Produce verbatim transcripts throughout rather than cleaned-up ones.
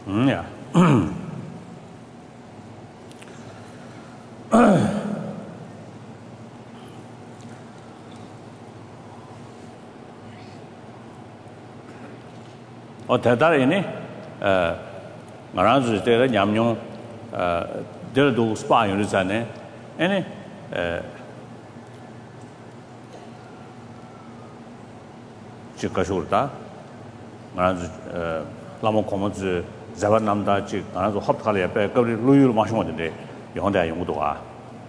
음, 야. 어, 대단하네. 어, 말하는 때 냠용 어, 들도 스파 유리잖아요. 아니, 에 지금 쇼르다. 말하는 어, 라모 코먼즈 자반남다 지 말하는 합탈에 배 거리 루유를 마시면 되는데 영대 용도가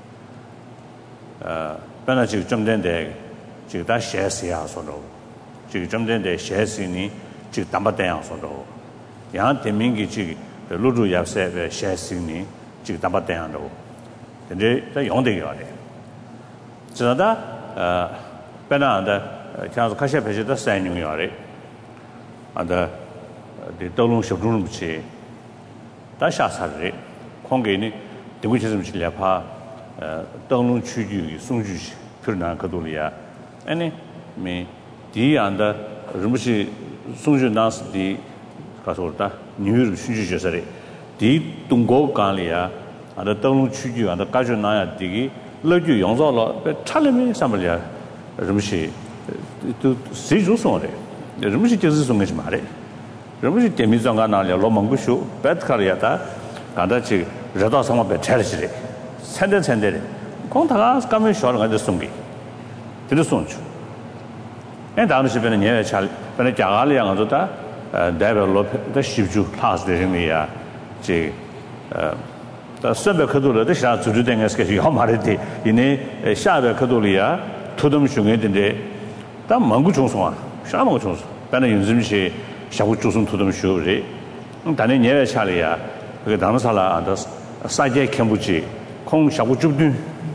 어, 변화 지금 좀 된데 지금 다 셰스야 소로. 지금 좀 된데 셰스니 지금 담바대양 소로. 양 대민기 지금 루루 약세의 셰스니 지금 담바대양로. 근데 다 용대가 돼. 저다 어 변화한다. 그냥 가셔 배제다 사인용이래. 안다 이 도롱 쇼르는 붙이 다샤사리 공개니 대구체좀 실려파 어 도롱 추주 송주시 표현한 거돌이야. 아니 미 디안다 rum시 송주 나스디 가서다 뉴를 수주셔서리 디 동고 간리야 안다 도롱 추주 안다 가져 나야 디기 러주 용서로 차려면 삼을야 rum시 또 세주송래 rum시 제스 송게 말해 rum시 데미정가 나려 로망구쇼 배트카리아다 간다치 저도 상마 배차르시리 산데 산데리 공타가 까면 쇼를 가져 송기 들을 송주 에 다음에 집에는 예외 잘 변에 자갈이랑 어쩌다 데벨롭 더 십주 클래스 되는이야 지 어 서버 커도를 다 주주된 것이 요 말이지 이내 샤베 커도리아 토덤 중에인데 다 망구 총송아 샤망 총송 변에 윤심시 샤고 조선 토덤 쇼리 단에 예외 차리야 그 다른 사람 더 사제 캠부지 콩 샤고 주든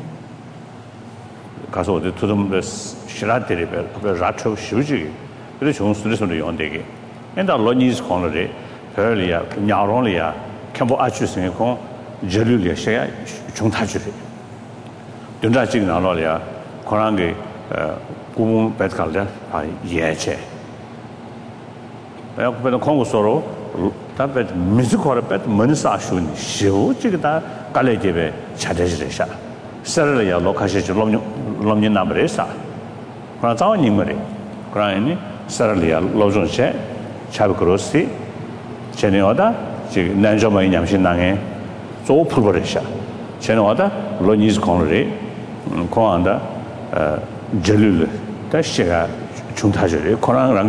가서 어디 토덤 시라데리 그 라초 쇼지 그래 좋은 스트레스로 연대게 엔다 로니스 콘레 별이야 냐론이야 캠부 아추스에 콩 저류리야 셔야 중타주리 연자 지금 나로리야 코란게 어 구분 배트칼자 아 예체 내가 그때 콩고서로 답에 미스코를 배 문사슈니 쇼 지금다 갈래제베 차대지래샤 서르야 로카시지 롬 롬니 나브레사 그러나 자원이 머리 그러니 서르야 로존체 차브크로스 제네오다 지금 난조마이 냠신낭에 조 풀버레샤 제네오다 로니스 콘레 코안다 어 절룰 다시가 중타절에 코랑랑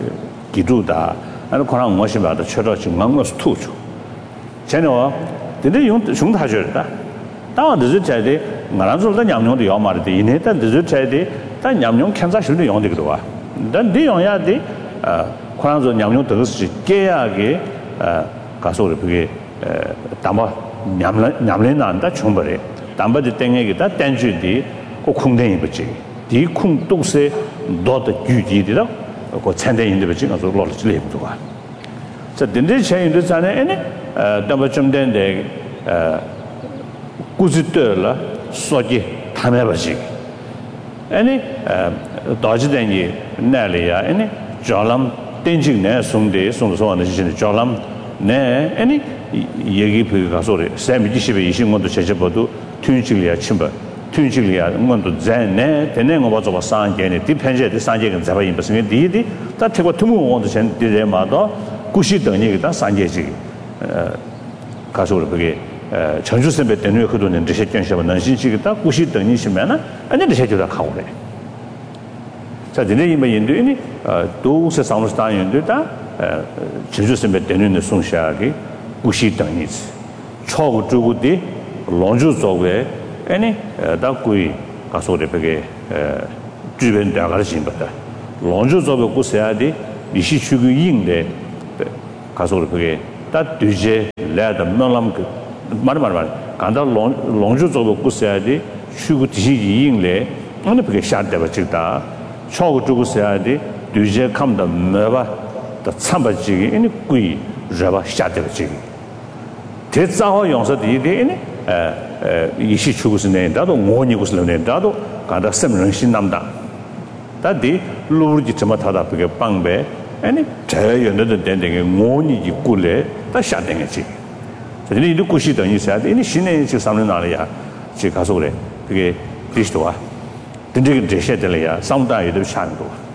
기두다 아니 코랑 무엇이 봐도 철로 중앙거 스투죠 제네오 근데 용 중타절다 다만 늦어져야 나란줄도 냠용도 요 말이데 이내다 늦어져야 다 냠용 캔사실도 용되기도 와 난 내용해야 돼 아 코랑조 냠용 들었지 깨야게 아 가서 그게 담아 냠 냠내 난다 충분해 담바지 땡에기다 땡주디 그 쿵댕이 붙지 디쿵 똑세 너도 규지리라 그 찬대인데 붙지 가서 로르지 레도 와. 자 딘데 차인데 자네 에네 어 담바 좀 된데 어 꾸지들라 소지 담해버지 에네 어 도지된이 날이야 에네 졸람 땡징네 송데 송소원의 지신의 졸람 네 에네 얘기 그 가서래 세미지십에 이십원도 제접어도 튠질이야 침바 튠질이야 응원도 젠네 되는 거 봐서 상계네 디펜제의 상계는 잡아 임버스는 디디 다 태고 투무 원도 전 디레마도 구시더니 다 상계지 어 가서래 그게 어 전주선배 때문에 그도는 리셋견시가 난신시기다 구시더니 시면은 아니 리셋주다 가오래 자 근데 이 뭐인도니 어 도세 상로스타인도다 어 전주선배 때문에 송샤기 구시더니 초고 주고디 론주 쪽에 아니 다구이 가서래 그게 에 주변 대가르신 거다 론주 쪽에 구세야디 이시추구 인데 가서래 그게 다 뒤제 레다 놀람 그 말 말 말 간다 론주 쪽에 구세야디 추구 뒤지 인래 어느 그게 샤데바 찍다 초고 주고세야디 뒤제 감다 매바 다 참바지기 아니 구이 저바 샤데바 찍기 대자호 용서디디 에 이시 추구스네 나도 모니 구슬네 나도 가다 셈는 신남다 다디 루르지 좀 타다 그게 빵배 아니 자연의 된den게 원이 있고래 다 샤댕이지. 저는 이 구시等于啥? 이 신의 저 삼는 나라야. 제 가서 그래. 그게 그리스도와 근데 제시되려야 상당히도 샤는 거.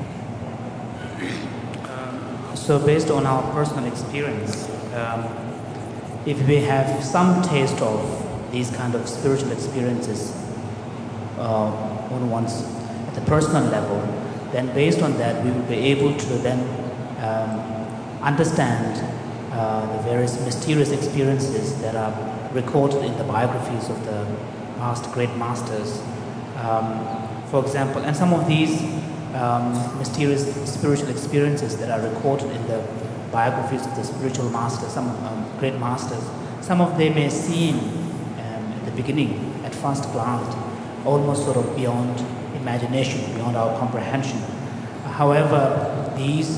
So based on our personal experience, um, if we have some taste of these kind of spiritual experiences uh, on one's at the personal level, then based on that we will be able to then um, understand uh, the various mysterious experiences that are recorded in the biographies of the past great masters. Um, for example, and some of these Um, mysterious spiritual experiences that are recorded in the biographies of the spiritual masters, some um, great masters. Some of them may seem, um, at the beginning, at first glance, almost sort of beyond imagination, beyond our comprehension. However, these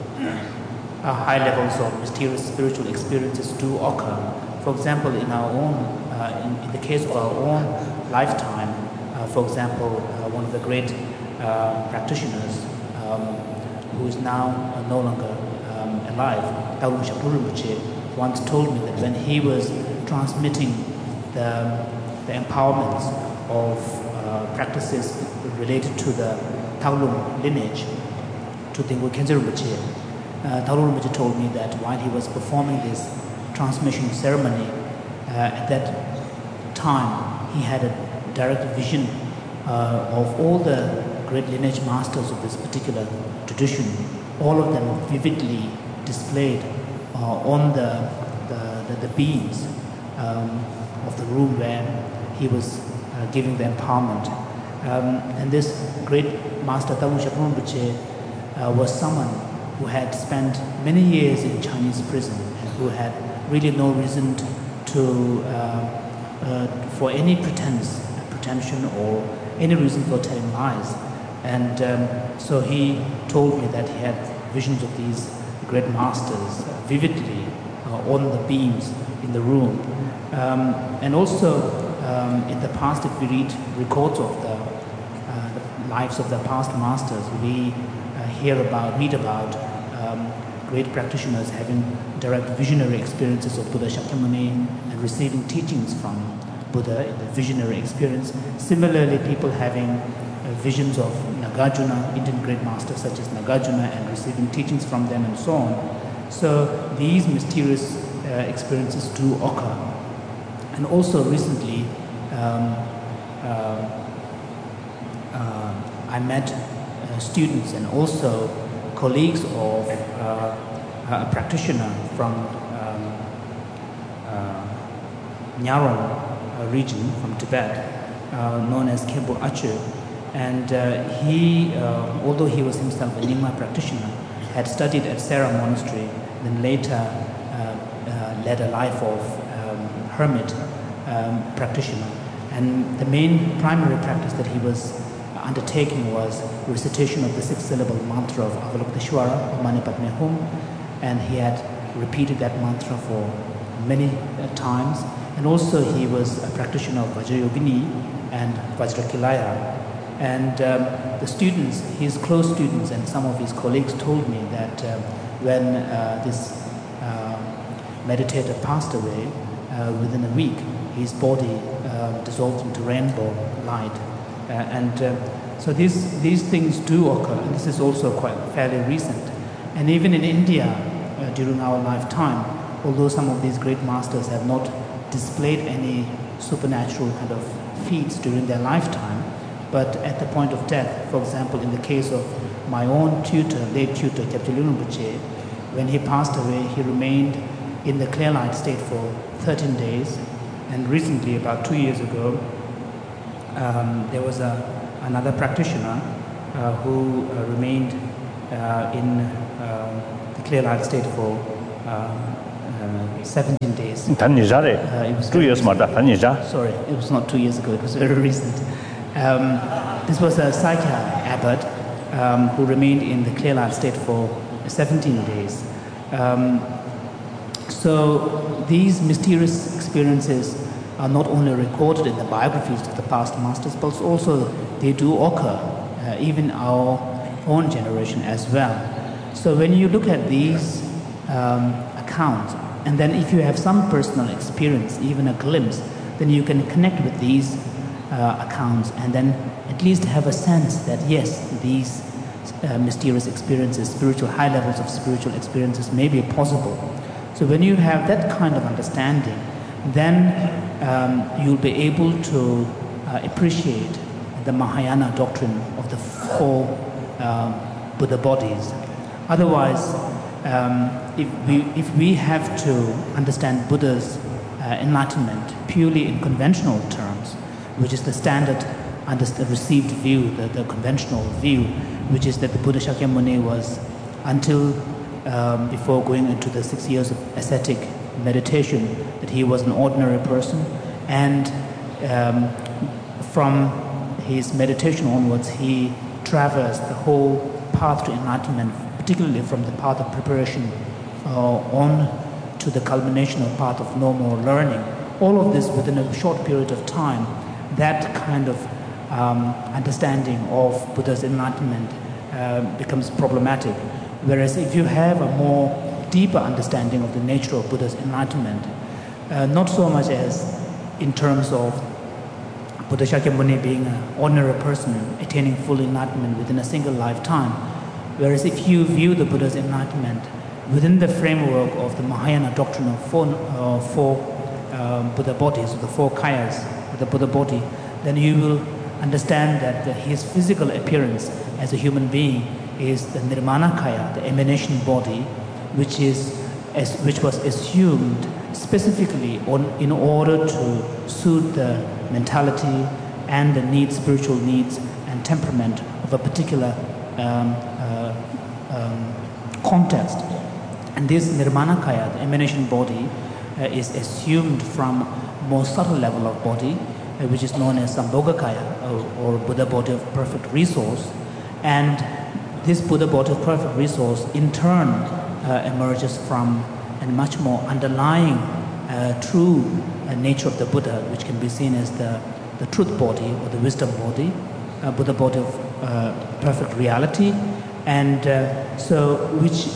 uh, high levels of mysterious spiritual experiences do occur. For example, in our own, uh, in, in the case of our own lifetime, uh, for example, uh, one of the great Uh, practitioners um, who is now uh, no longer um, alive, Tagum Shapur Rinpoche, once told me that when he was transmitting the, the empowerments of uh, practices related to the Taulum lineage to Tengku Khyentse Rinpoche, uh, Taulum Rinpoche told me that while he was performing this transmission ceremony, uh, at that time he had a direct vision uh, of all the great lineage masters of this particular tradition, all of them vividly displayed uh, on the, the, the, the beams um, of the room where he was uh, giving the empowerment. Um, and this great master Tagum Shapur Rinpoche uh, was someone who had spent many years in Chinese prison and who had really no reason to, uh, uh, for any pretense, pretension or any reason for telling lies. And um, so he told me that he had visions of these great masters vividly uh, on the beams in the room. Um, and also um, in the past, if we read records of the, uh, the lives of the past masters, we uh, hear about, read about um, great practitioners having direct visionary experiences of Buddha Shakyamuni and receiving teachings from Buddha in the visionary experience. Similarly, people having uh, visions of Nagarjuna, Indian great masters such as Nagarjuna, and receiving teachings from them and so on. So these mysterious uh, experiences do occur. And also recently, um, uh, uh, I met uh, students and also colleagues of uh, a practitioner from um, uh, Nyarong region, from Tibet, uh, known as Khenpo Achu. And uh, he, uh, although he was himself a Nyingma practitioner, had studied at Sera Monastery, then later uh, uh, led a life of um, hermit um, practitioner. And the main primary practice that he was undertaking was recitation of the six-syllable mantra of Avalokiteshvara, Mani Padme Hum, and he had repeated that mantra for many uh, times. And also he was a practitioner of Vajrayogini and Vajrakilaya. And um, the students, his close students and some of his colleagues told me that uh, when uh, this uh, meditator passed away, uh, within a week, his body uh, dissolved into rainbow light. Uh, and uh, so these, these things do occur, and this is also quite fairly recent. And even in India, uh, during our lifetime, although some of these great masters have not displayed any supernatural kind of feats during their lifetime, but at the point of death, for example, in the case of my own tutor, late tutor, Kyabje Lung Rinpoche, when he passed away, he remained in the clear light state for thirteen days. And recently, about two years ago, um, there was a, another practitioner uh, who uh, remained uh, in uh, the clear light state for uh, uh, seventeen days. Uh, it was two years, sorry, it was not two years ago, it was very recent. Um, this was a Sakya abbot um, who remained in the clear light state for seventeen days. Um, so these mysterious experiences are not only recorded in the biographies of the past masters, but also they do occur uh, even our own generation as well. So when you look at these um, accounts, and then if you have some personal experience, even a glimpse, then you can connect with these uh, accounts and then at least have a sense that yes, these uh, mysterious experiences, spiritual, high levels of spiritual experiences may be possible. So when you have that kind of understanding, then um, you'll be able to uh, appreciate the Mahayana doctrine of the four um, Buddha bodies. Otherwise, um, if, we, if we have to understand Buddha's uh, enlightenment purely in conventional terms, which is the standard under the received view, the, the conventional view, which is that the Buddha Shakyamuni was, until um, before going into the six years of ascetic meditation, that he was an ordinary person, and um, from his meditation onwards, he traversed the whole path to enlightenment, particularly from the path of preparation uh, on to the culmination of path of no more learning. All of this within a short period of time. That kind of um, understanding of Buddha's enlightenment uh, becomes problematic. Whereas if you have a more deeper understanding of the nature of Buddha's enlightenment, uh, not so much as in terms of Buddha Shakyamuni being an ordinary person attaining full enlightenment within a single lifetime, whereas if you view the Buddha's enlightenment within the framework of the Mahayana doctrine of four, uh, four um, Buddha bodies, or the four kayas of the Buddha body, then you will understand that the, his physical appearance as a human being is the Nirmana Kaya, the emanation body, which is as, which was assumed specifically on, in order to suit the mentality and the needs, spiritual needs and temperament of a particular um, uh, um, context. And this Nirmana Kaya, the emanation body, uh, is assumed from more subtle level of body, uh, which is known as Sambhogakaya, or, or Buddha body of perfect resource. And this Buddha body of perfect resource in turn uh, emerges from a much more underlying uh, true uh, nature of the Buddha, which can be seen as the, the truth body or the wisdom body, uh, Buddha body of uh, perfect reality, and uh, so which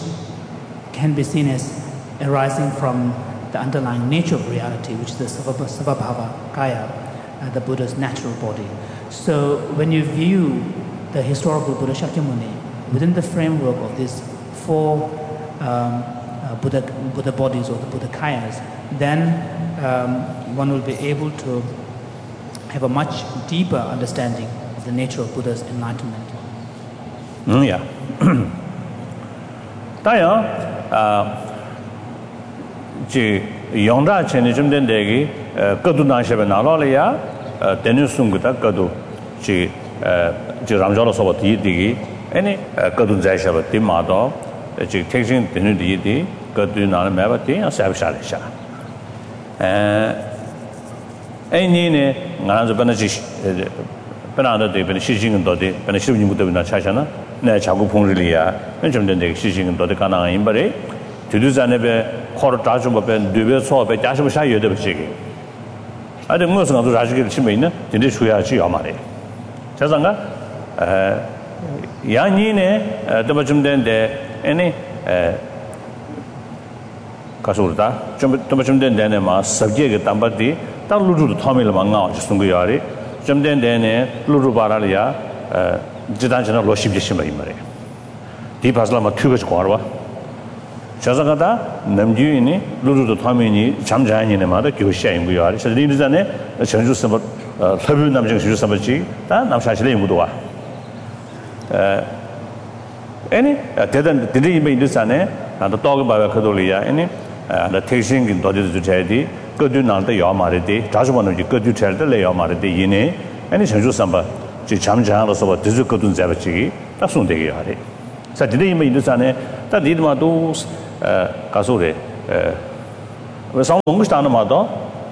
can be seen as arising from the underlying nature of reality, which is the Savabhava Kaya, uh, the Buddha's natural body. So when you view the historical Buddha Shakyamuni within the framework of these four um, uh, Buddha, Buddha bodies or the Buddha Kayas, then um, one will be able to have a much deeper understanding of the nature of Buddha's enlightenment. Mm, yeah. Taya, uh, ji yongda cheni jumden degi kadu na shebe na lo le ya tenu sungu ta kadu ji ji ramjalo soba ti digi any kadu zai shebe ti ma do ji taking tenu di di kadu na me ba ti sa sha le sha eh ai ni ne ngana zo bana ji bana da de bana shi jing do de bana shi jing do na cha cha na na cha gu phong ri li ya na jumden de shi jing do de kana yin ba re 두두잔에 코를 다 좀 봐. 두배 소배 자식 샤 여대 버지기. 아데 무슨 것도 자식이 치면 있는. 근데 줘야지 요 말이에요. 자상가 에 야니네 더 좀 된데 아니 에 가서다 좀좀 된데네 마 subject 담바디 딱 루루도 타밀 망가 무슨 거 야리 좀 된데네 루루 바라리아 에 지단전에 로십지 심어 이 말이에요. 디바슬라마 튜거스 거와 자자가다 남주인이 루루도 타미니 잠자니네 마다 교시인 거 야리 저리전에 전주 선버 서부 남정 주주 선버지 다 남사실에 임무도 와 에 아니 대단 대대 이메 인도산에 나도 떡 봐봐 그돌이야 아니 나 택싱 도저도 제디 거두 나한테 요 말이지 다시 보는 지 거두 찰때 레요 말이지 이네 아니 전주 선버 지 잠자로서 뭐 드즈 거둔 잡지 딱 손대게 하래 자 대대 이메 인도산에 다 니드마도 에 가소래 에 상봉 스타는 마도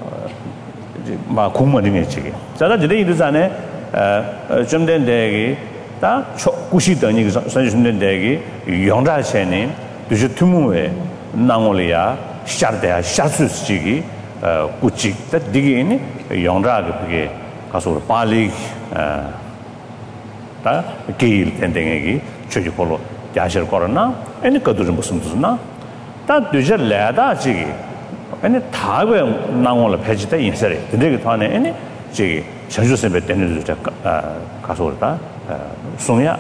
마 공무원이 지기 자다 대대 인도산에 에 좀된 대기 다 구시더니 선생님 대기 영자체니 dus 투무에 나올이야 샤르데야 샤수스지기 어 구치 다 디기니 영자가 그게 가서 빨리 다 게일 텐데기 저기 볼로 야실 거나 아니 그도 좀 무슨 무슨나 다 되게 레다지 아니 다가 나온을 배지다 인설에 근데 그 안에 아니 저기 전주선배 때는 저 가서 그러다 송야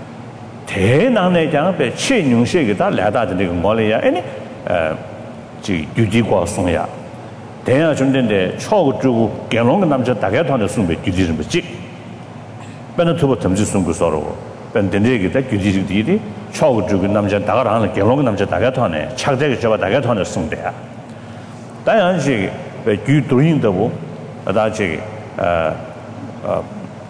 대난의 장배 최능식이다 레다지 그 뭐래야 아니 지 유지과 송야 대야 준는데 초고 주고 개롱 남자 다가团的 送배 유지 뭐지本土不统治送过서로本地这个具体的的초고 주고 남자 다가 하는 개롱 남자 다가团에 착대가 저가 다가团的 送的 当然是举对应的不那这个呃呃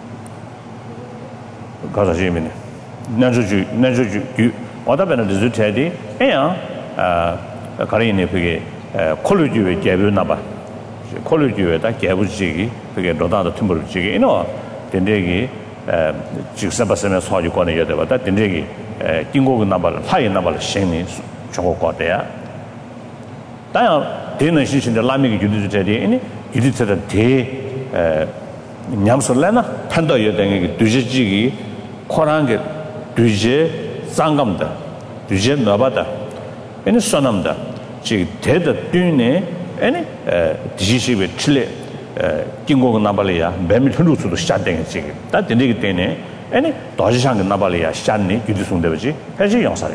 告诉你们那就就那就就我那边的是这的哎呀呃可能呢这个呃考虑就解决那吧考虑就的解决这个这个罗大的听不这个呢等这个呃就是把什么操作管理的吧但等这个呃经过那吧发现那吧心里全国搞的呀当然대는 신신의 라미기 유리를 제리 아니 유리처럼 대 냠설래나 탄도 여등이 뒤지기 코란게 뒤제 상감다 뒤제 나바다 아니 선남다 지 대더 뒤네 아니 디시시베 칠레 긴고 나발이야 매밀 흔루수도 시작된 지금 다 되기 때문에 아니 도시상 나발이야 시작니 유리송되지 해지 영사래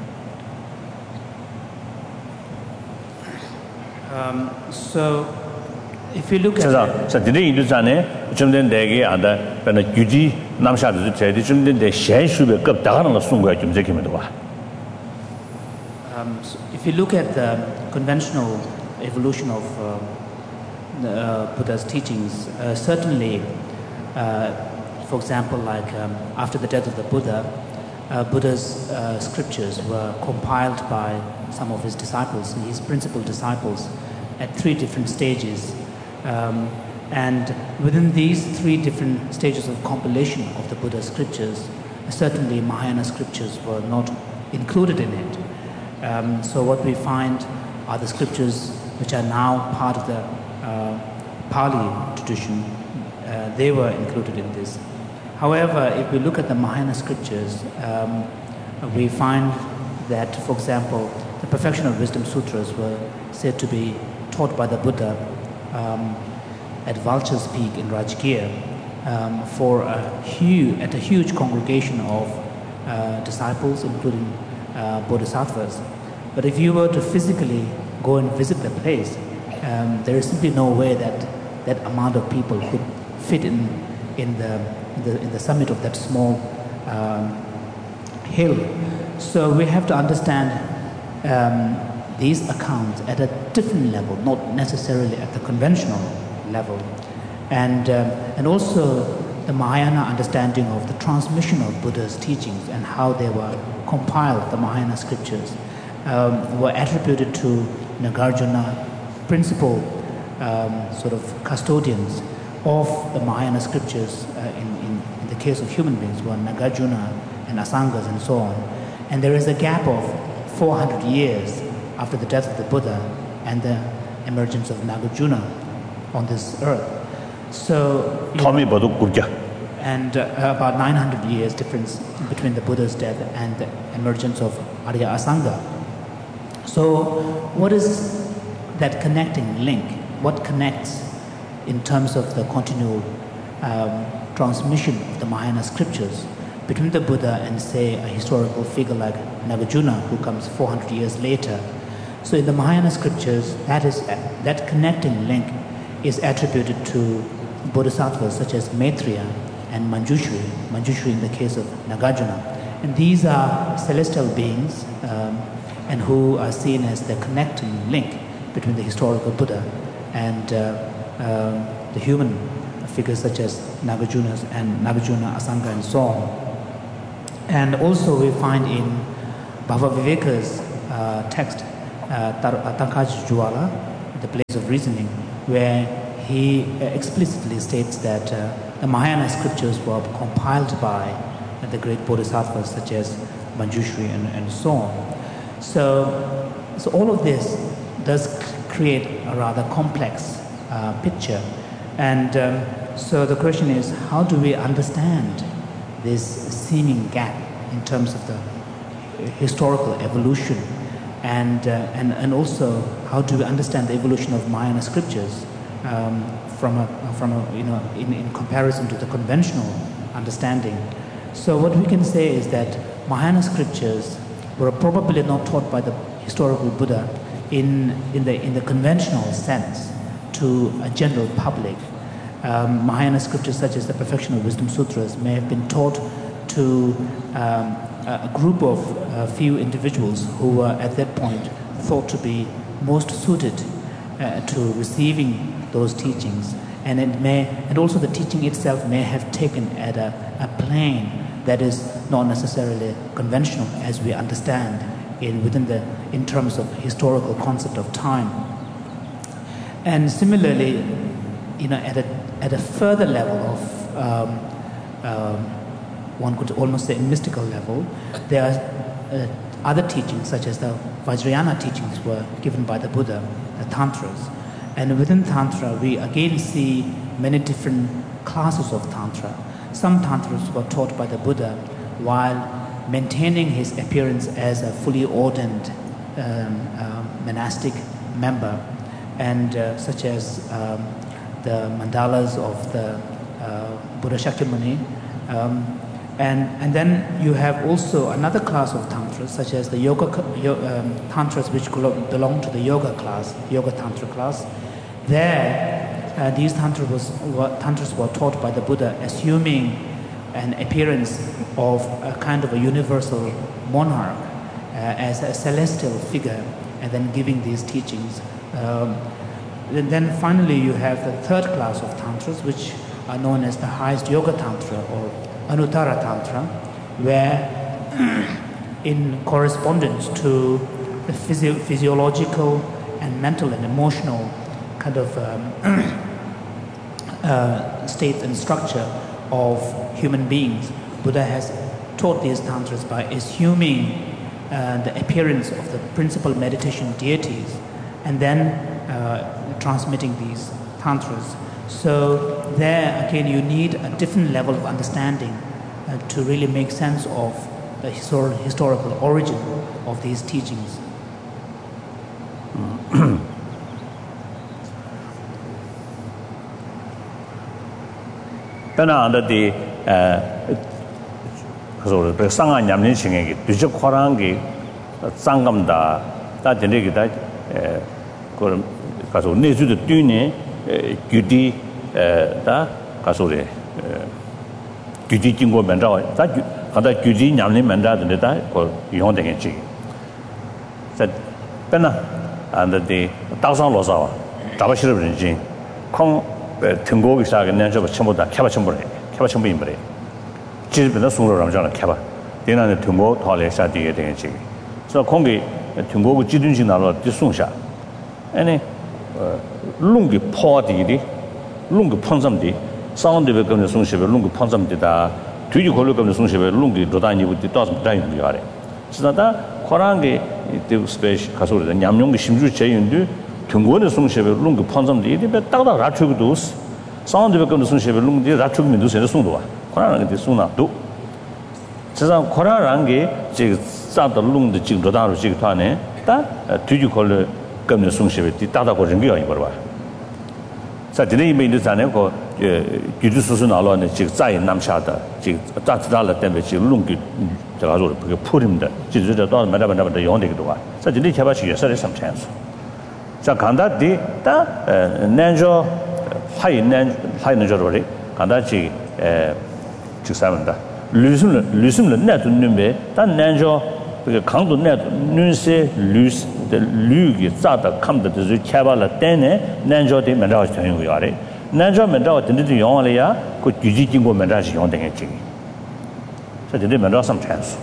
Um, so, if you look at 자, 자, 근데 이 전에 좀 된 대게 안다. 근데 규지 남샤도 제대 좀 된데 현수배 급 다가는 거 순거야 좀 제기면 봐. Um, so if you look at the conventional evolution of uh, the, uh, Buddha's teachings, uh, certainly, uh, for example, like um, after the death of the Buddha, uh, Buddha's uh, scriptures were compiled by some of his disciples, his principal disciples, at three different stages. Um, and within these three different stages of compilation of the Buddha's scriptures, certainly Mahayana scriptures were not included in it. Um, so what we find are the scriptures which are now part of the uh, Pali tradition. Uh, they were included in this. However, if we look at the Mahayana scriptures, um, we find that, for example, the Perfection of Wisdom Sutras were said to be taught by the Buddha um, at Vulture's Peak in Rajgir um, for a huge, at a huge congregation of uh, disciples, including uh, bodhisattvas. But if you were to physically go and visit the place, um, there is simply no way that that amount of people could fit in in the in the, in the summit of that small um, hill. So we have to understand um, these accounts at a different level, not necessarily at the conventional level, and um, and also the Mahayana understanding of the transmission of Buddha's teachings and how they were compiled, the Mahayana scriptures, um, were attributed to Nagarjuna, principal um, sort of custodians of the Mahayana scriptures uh, in, in, in the case of human beings were Nagarjuna and Asangas and so on. And there is a gap of four hundred years after the death of the Buddha and the emergence of Nagarjuna on this earth. So, and uh, about nine hundred years difference between the Buddha's death and the emergence of Arya Asanga. So what is that connecting link? What connects in terms of the continual um, transmission of the Mahayana scriptures between the Buddha and, say, a historical figure like Nagarjuna, who comes four hundred years later? So in the Mahayana scriptures, that is that connecting link is attributed to bodhisattvas such as Maitreya and Manjushri, Manjushri in the case of Nagarjuna. And these are celestial beings um, and who are seen as the connecting link between the historical Buddha and uh, uh, the human figures such as Nagarjuna and Nagarjuna, Asanga and so on. And also we find in Bhava Viveka's uh, text, uh, Tankaj Juala, The Place of Reasoning, where he uh, explicitly states that uh, the Mahayana scriptures were compiled by uh, the great bodhisattvas such as Manjushri and, and so on. So, so all of this does create a rather complex uh, picture. And um, so the question is, how do we understand this seeming gap in terms of the historical evolution, and, uh, and, and also how do we understand the evolution of Mahayana scriptures um, from, a, from a, you know, in, in comparison to the conventional understanding. So what we can say is that Mahayana scriptures were probably not taught by the historical Buddha in, in, the, in the conventional sense to a general public. Um, Mahayana scriptures such as the Perfection of Wisdom Sutras may have been taught to um, a group of uh, few individuals who were at that point thought to be most suited uh, to receiving those teachings, and it may, and also the teaching itself may have taken at a, a plane that is not necessarily conventional as we understand in within the in terms of historical concept of time. And similarly, you know, at a at a further level of um, um, one could almost say a mystical level, there are uh, other teachings such as the Vajrayana teachings were given by the Buddha, the Tantras. And within Tantra, we again see many different classes of Tantra. Some Tantras were taught by the Buddha while maintaining his appearance as a fully ordained um, uh, monastic member, and uh, such as um, the mandalas of the uh, Buddha Shakyamuni. Um, and, and then you have also another class of Tantras, such as the yoga um, Tantras, which belong to the yoga class, yoga Tantra class. There, uh, these Tantras, was, were, Tantras were taught by the Buddha, assuming an appearance of a kind of a universal monarch uh, as a celestial figure, and then giving these teachings. Um, and then finally you have the third class of Tantras, which are known as the highest yoga Tantra or Anuttara Tantra, where in correspondence to the physio physiological and mental and emotional kind of um, uh, state and structure of human beings, Buddha has taught these Tantras by assuming uh, the appearance of the principal meditation deities and then uh, transmitting these Tantras. So there again you need a different level of understanding uh, to really make sense of the histor historical origin of these teachings. Pena under the so sanga nyamni chingegi duje khorangi sangamda ta denegi da ko kaso neju de tune gyudi da kaso re gyudi jinggo menja da kada gyudi nyamni menja de da ko yong de chi sa pena under the daosang lo sa da ba shi de jin kong 등고 기사가 내서 전부 다 캐바 전부래 캐바 전부 인버래 지금도 송로 ram장을 캐바 대나는 등고 토래 사디에 되겠지 그래서 공기 등고고 지든지 나로 뒤송샤 아니 룽기 포디디 룽기 펀섬디 사운드베 검는 송시베 룽기 펀섬디다 뒤지 걸로 검는 송시베 룽기 로다니부디 떠서 다니는 거래 지나다 코랑게 이 스페이스 가서를 냠용기 심주 제윤도 등고는 송시베 룽기 펀섬디 이베 딱딱 라추기도 사운드베 검는 송시베 룽기 라추기도 세서 송도와 코랑게 디 송나도 지상 코랑게 지 싸다 룽디 지 로다로 지 타네 다 뒤지 걸로 검는 송시베 디 딱딱 거는 게 아니 봐 자,这里面的咱那个呃，就是说是哪了呢？这个在南下的，这个大知道了，代表这个龙给这个说的这个普林的，就是这到没得没得没得用这个多啊。在这里前边是也是的什么change？在看到的，但呃，南州还有南还有南州的，看到这呃，这啥问的？旅行了旅行了那都那边，但南州这个康都那那些旅的旅给咋的看的就是开发了，但呢，南州的没得全用过的。南州没得真的是用了呀，个具体经过没得是用的个经，这真的没得什么产数。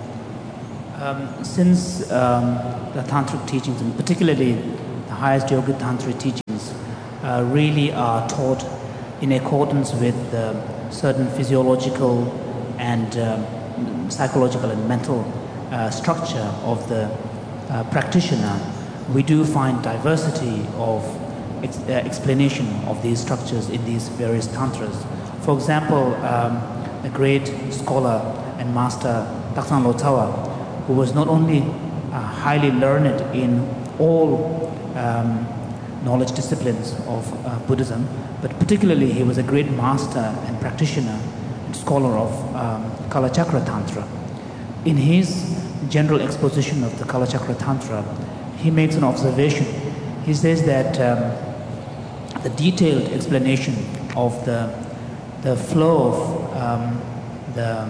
Um, since um, the tantric teachings, and particularly the highest yoga tantric teachings, uh, really are taught in accordance with the certain physiological and um, psychological and mental uh, structure of the uh, practitioner, we do find diversity of ex uh, explanation of these structures in these various tantras. For example, um, the great scholar and master Taksang Lotawa who was not only uh, highly learned in all um, knowledge disciplines of uh, Buddhism, but particularly he was a great master and practitioner and scholar of um, Kalachakra Tantra. In his general exposition of the Kalachakra Tantra, he makes an observation. He says that um, the detailed explanation of the, the flow of um, the,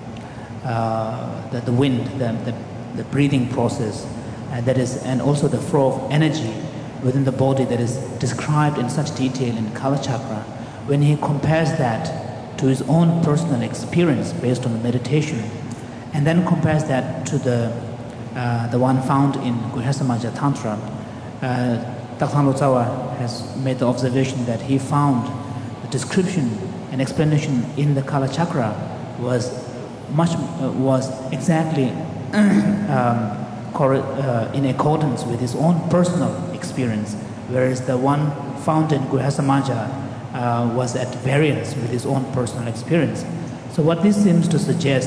uh, the, the wind, the, the, the breathing process, uh, that is, and also the flow of energy within the body that is described in such detail in Kalachakra, when he compares that to his own personal experience based on meditation, and then compares that to the, uh, the one found in Guhyasamaja Tantra, uh, Taksan Lotsawa has made the observation that he found the description and explanation in the Kalachakra was much uh, was exactly um, uh, in accordance with his own personal experience, whereas the one found in Guhyasamaja uh, was at variance with his own personal experience. So what this seems to suggest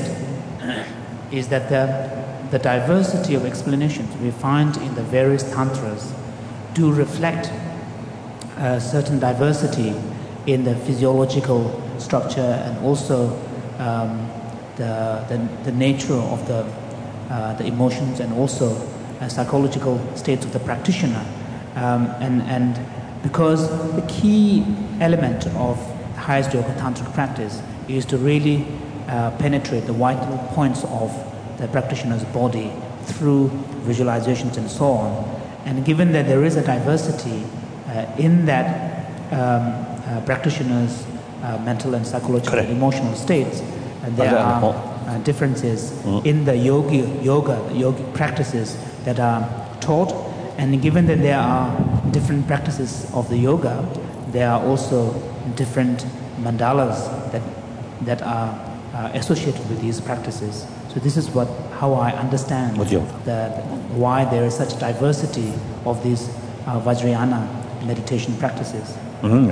is that the, the diversity of explanations we find in the various tantras do reflect a certain diversity in the physiological structure and also um, the, the, the nature of the, uh, the emotions and also uh, psychological states of the practitioner. Um, and, and because the key element of highest yoga tantric practice is to really uh, penetrate the vital points of the practitioner's body through visualizations and so on. And given that there is a diversity uh, in that um, uh, practitioner's uh, mental and psychological Correct. and emotional states, and there are uh, differences mm. in the yogi, yoga, the yogic practices that are taught. And given that there are different practices of the yoga, there are also different mandalas that, that are uh, associated with these practices. So this is what how I understand the, the, why there is such diversity of these uh, Vajrayana meditation practices. Mm-hmm.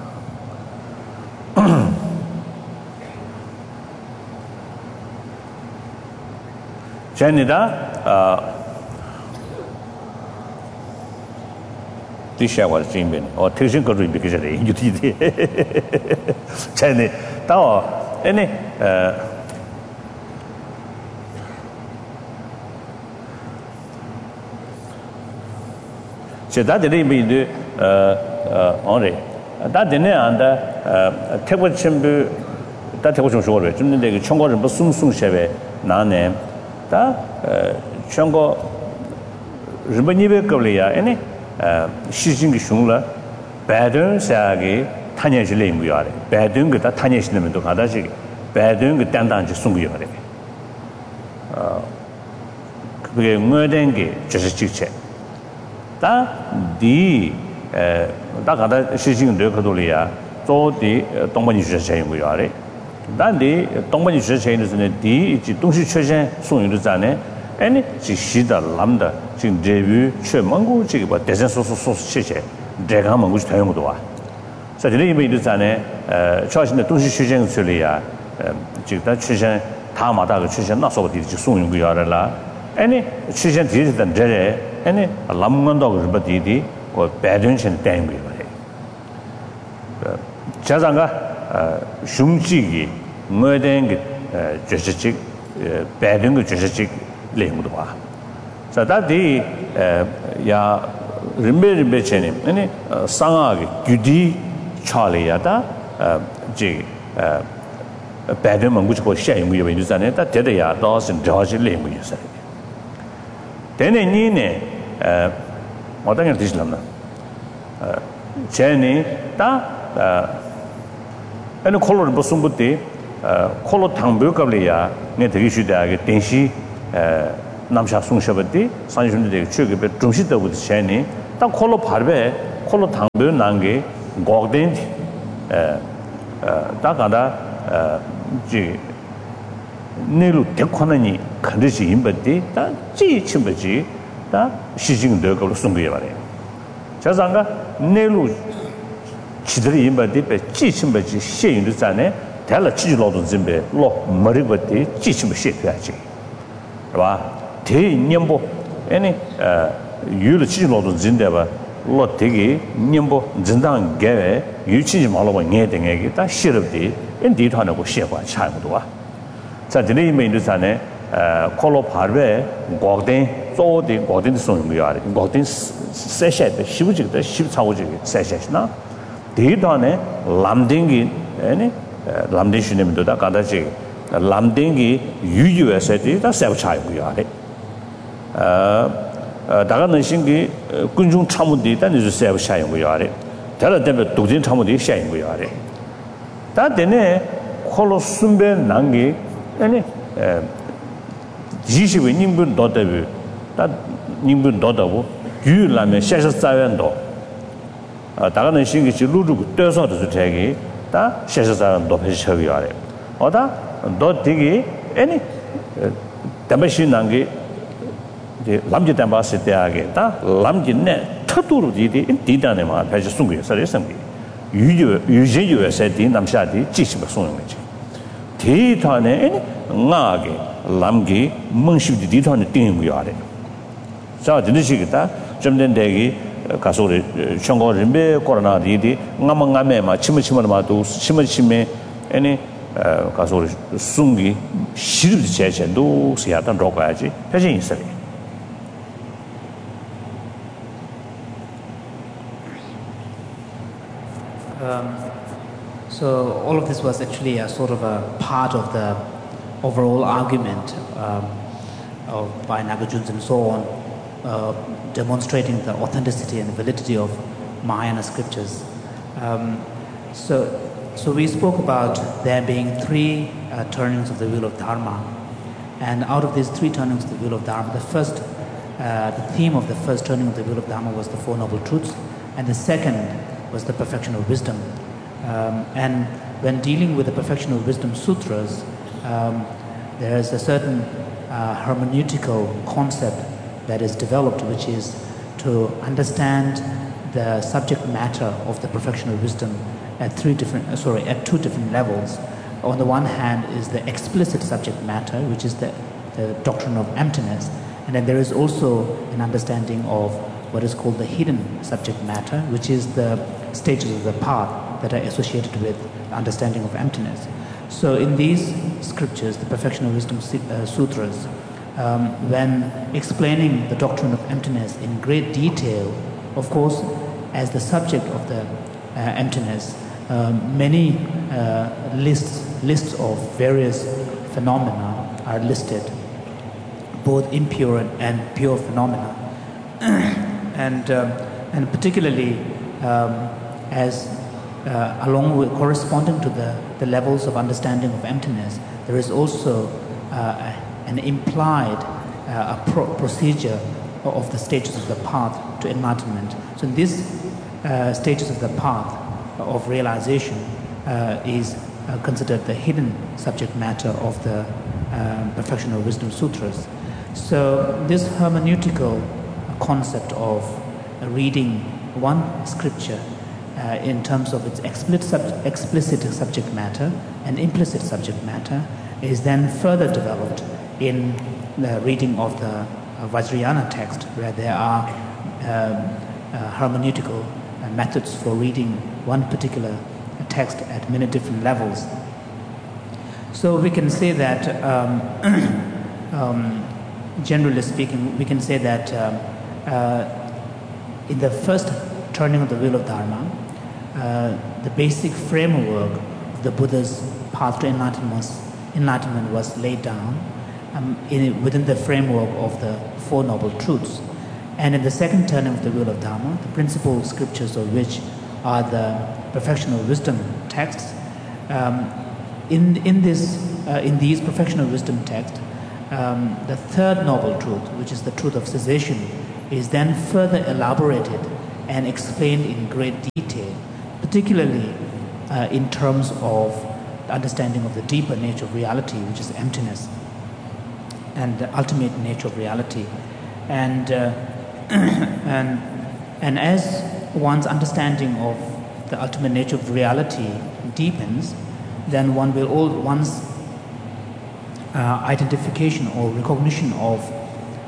Janida Tisha was dreaming or teaching could be because you did Jenny Tao any uh so that didn't mean the uh uh only that didn't and uh take what chimbu that was sure it in the Chongo Sum Sum Sheve Nane that uh Chongo Ribanibe Korea any uh Shijing Shungla Badun Sagi Tanya Jilim we are Badun get a Tanya Shim to Hadaji Badun get Dandan Sungu are uh Murdengi just a chick that the Dakada Shijing de Cadolia, so the Tomani chain we are. Then the Tomani chain is in a D, Tushi Chechen, soon in the Zane, and Shida Lambda, Jing Devu, Chemango, Chig, but doesn't so so Cheche, Dragam, which Tamudoa. So the name is Zane, charging the Tushi Chechen Sulia, Jigda Chechen, Tamada Chechen, not so the soon we are la. Any Chechen did than Dere. Any a lamman dog but didi or badunch and tangy. Chazanga Shumchi, Murding, Jessic, Badung, Jessic, Lemudwa. So that the Ya Rimbe Bechenim, any Sangag, Gudi, Charlie Yata, Jig, Badum, which was shame we use an eta, Tedia, Dawes and George Lemu, you say. Then I need uh, what I teach them. Jenny, that and a color Bosumbuti, color Tambukalia, net issue that Tenshi, Namsha Sung Shabati, Sanjun de Chug, but Trumshita with Jenny, that color Parve, color Tambu Nangi, Gogdent, Takada, G. Nelu Tekonani, Kandishi Imbati, that G. Chimbaji, that Shijing Dirk of Sungivari. Chazanga, Nelu Chidri Imbati, G. Chimbaji, She in the Zane, tell a Chilod Zimbe, Lo Maribati, Chichim Ship Yachi. 대 년보 아니 유를 치료도 진대봐 로 되게 년보 진당 개에 유치지 말고 내 등에게 다 싫어디 인디하는 시과 차이도와 자 드네 메인도산에 어 콜로 파르베 고든 조디 고든 소용이야 고든 세셰데 시부지도 십사오지 세셰나 대단에 람딩기 아니 람딩슈님도다 가다지 람딩기 유유에서도 다 세우 차이고요 어 다가는 신기 군중 참문디 단지 세우 차이고요 다른 때문에 독진 참문디 차이고요 다 되네 콜로 순배 난기 아니 지시의 님분 도대비 다 님분 도다고 유라면 샤샤자연도 아 다가는 신기 루루고 떠서도 되게 다 샤샤자연도 배셔요 어다 너 되게 아니 담배신 난게 이제 람지 담바스 때하게 다 람지네 터도로 디디 디다네 마 배지 숨고 서래성기 유유 유제유에서 디 남샤디 지시버 소용이지 대단에 나게 람기 멍시디 디단에 띵고야 돼. 자, 진짜시겠다. 좀 된대기 가서리 청고림베 코로나 디디 나망가메마 치무치마마도 치무치메 아니 가서리 숭기 시르 제제도 시야단 로가야지. 패진 있어요. Um, so all of this was actually a sort of a part of the overall argument um, of, by Nagarjuna and so on, uh, demonstrating the authenticity and validity of Mahayana scriptures. Um, so, so we spoke about there being three uh, turnings of the wheel of Dharma, and out of these three turnings of the wheel of Dharma, the first, uh, the theme of the first turning of the wheel of Dharma was the Four Noble Truths, and the second was the perfection of wisdom. Um, and when dealing with the perfection of wisdom sutras, um, there is a certain uh, hermeneutical concept that is developed, which is to understand the subject matter of the perfection of wisdom at three different, uh, sorry, at two different levels. On the one hand is the explicit subject matter, which is the, the doctrine of emptiness, and then there is also an understanding of what is called the hidden subject matter, which is the stages of the path that are associated with understanding of emptiness. So in these scriptures, the Perfection of Wisdom uh, Sutras, um, when explaining the doctrine of emptiness in great detail, of course, as the subject of the uh, emptiness, um, many uh, lists, lists of various phenomena are listed, both impure and pure phenomena. and, um, and particularly um, as uh, along with corresponding to the, the levels of understanding of emptiness, there is also uh, an implied uh, a pro procedure of the stages of the path to enlightenment. So in these uh, stages of the path of realization uh, is uh, considered the hidden subject matter of the uh, Perfection of Wisdom Sutras. So this hermeneutical concept of reading one scripture uh, in terms of its explicit, sub explicit subject matter and implicit subject matter is then further developed in the reading of the uh, Vajrayana text, where there are um, uh, hermeneutical uh, methods for reading one particular text at many different levels. So we can say that um, um, generally speaking, we can say that um, uh, in the first turning of the wheel of Dharma, uh, the basic framework of the Buddha's path to enlightenment was, enlightenment was laid down um, in, within the framework of the Four Noble Truths. And in the second turning of the wheel of Dharma, the principal scriptures of which are the Perfection of Wisdom texts, um, in, in, this, uh, in these Perfection of Wisdom texts, Um, the third noble truth, which is the truth of cessation, is then further elaborated and explained in great detail, particularly uh, in terms of the understanding of the deeper nature of reality, which is emptiness, and the ultimate nature of reality. And, uh, and, and as one's understanding of the ultimate nature of reality deepens, then one will all, one's Uh, identification or recognition of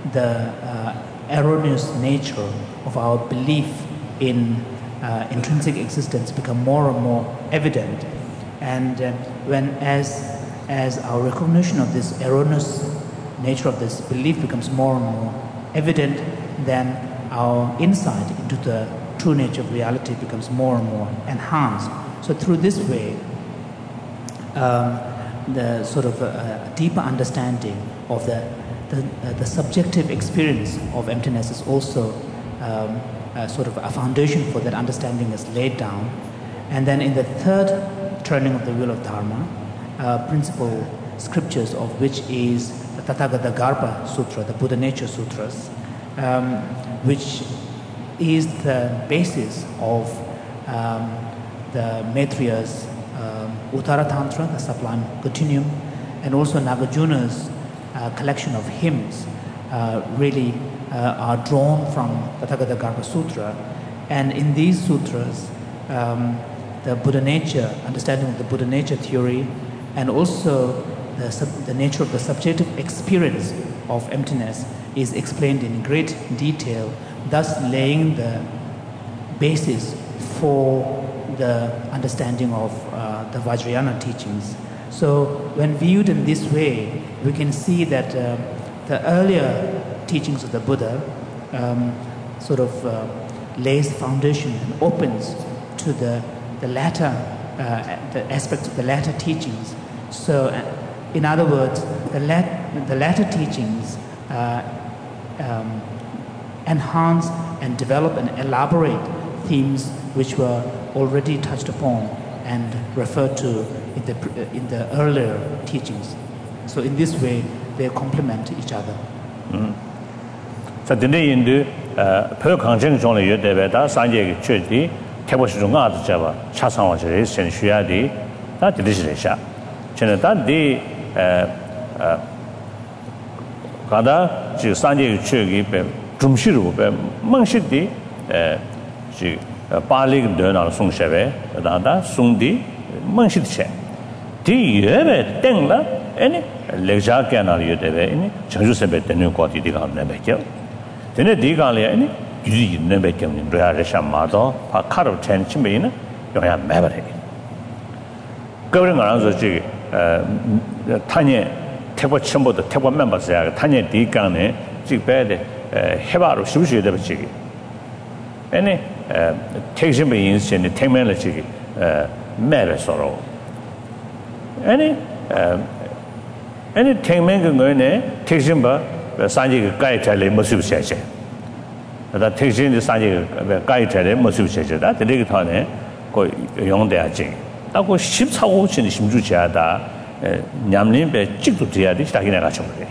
the uh, erroneous nature of our belief in uh, intrinsic existence become more and more evident. And uh, when as, as our recognition of this erroneous nature of this belief becomes more and more evident, then our insight into the true nature of reality becomes more and more enhanced. So through this way, um, the sort of a, a deeper understanding of the, the, uh, the subjective experience of emptiness is also um, a sort of a foundation for that understanding is laid down. And then in the third turning of the wheel of Dharma, uh, principal scriptures of which is the Tathagata Garpa Sutra, the Buddha Nature Sutras, um, which is the basis of um, the Maitriya's um, Uttara Tantra, the Sublime Continuum, and also Nagarjuna's uh, collection of hymns uh, really uh, are drawn from the Tathagata Garpa Sutra. And in these sutras, um, the Buddha nature, understanding of the Buddha nature theory, and also the, sub, the nature of the subjective experience of emptiness is explained in great detail, thus laying the basis for the understanding of uh, the Vajrayana teachings. So when viewed in this way, we can see that uh, the earlier teachings of the Buddha um, sort of uh, lays the foundation and opens to the, the latter uh, the aspects of the latter teachings. So uh, in other words, the, lat- the latter teachings uh, um, enhance and develop and elaborate themes which were already touched upon and referred to in the, in the earlier teachings. So in this way, they complement each other. So today in the per conjunction zone you debe da sanje ge chudi tebo shi zhong a de jaba cha sang wa zhe shen xu ya de da de de shi sha chen da de呃呃ga da ji sanje ge chu ge be zhong shi ru be meng shi de呃ji ba le de na song she be da da song de meng shi de che de ye be deng la any le ja ke na ye de be any chang ju se be de ne ko ti de ga ne be ke Then the Galia any you never came in Realisha Mado, a car of ten chimney, you have memory. Going around the Tanya Tebo Chimbo, the Tebo members there, Tanya D. Gane, Jig Bed, Heba or Sushi de Chigi. Any takes him in the ten minutes, Mary sorrow. Any any ten men going there, takes him by Sanji Guy Tele Musu Session. That takes in the Sanji Guy Tele Musu Session, that the Lig Tone go young there. That was ships how in the Shimjucha, Yamlin, Chikutia, this Takinagacho.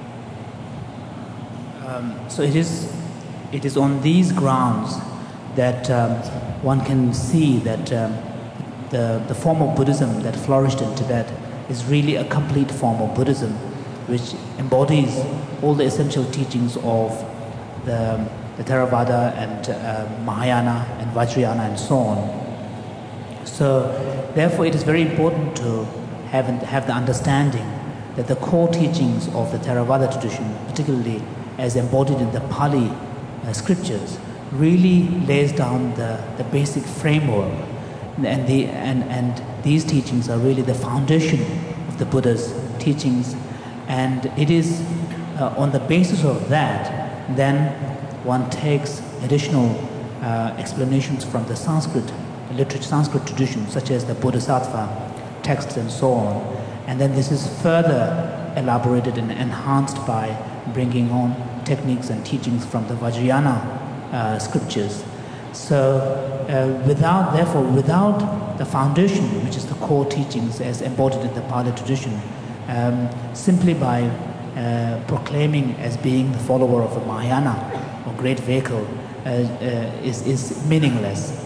So it is, it is on these grounds that um, one can see that um, the, the form of Buddhism that flourished in Tibet is really a complete form of Buddhism, which embodies all the essential teachings of the, the Theravada and uh, Mahayana and Vajrayana and so on. So therefore it is very important to have, have the understanding that the core teachings of the Theravada tradition, particularly as embodied in the Pali uh, scriptures, really lays down the, the basic framework, and, the, and, and these teachings are really the foundation of the Buddha's teachings. And it is uh, on the basis of that, then one takes additional uh, explanations from the Sanskrit literature, Sanskrit tradition, such as the Bodhisattva texts and so on. And then this is further elaborated and enhanced by bringing on techniques and teachings from the Vajrayana uh, scriptures. So uh, without, therefore, without the foundation, which is the core teachings as embodied in the Pali tradition, Um, simply by uh, proclaiming as being the follower of a Mahayana or great vehicle uh, uh, is, is meaningless.